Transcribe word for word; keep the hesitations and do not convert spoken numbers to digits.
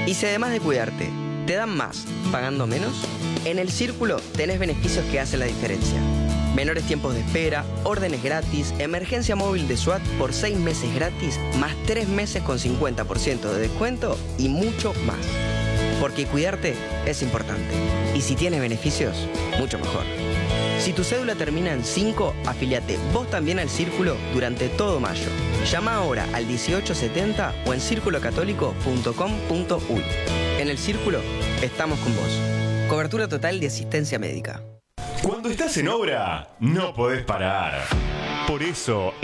Y si además de cuidarte, te dan más pagando menos, en El Círculo tenés beneficios que hacen la diferencia. Menores tiempos de espera, órdenes gratis, emergencia móvil de SWAT por seis meses gratis, más tres meses con cincuenta por ciento de descuento y mucho más. Porque cuidarte es importante. Y si tienes beneficios, mucho mejor. Si tu cédula termina en cinco, afíliate vos también al Círculo durante todo mayo. Llama ahora al dieciocho setenta o en círculo católico punto com punto uy. En El Círculo estamos con vos. Cobertura total de asistencia médica. Cuando estás en obra, no podés parar. Por eso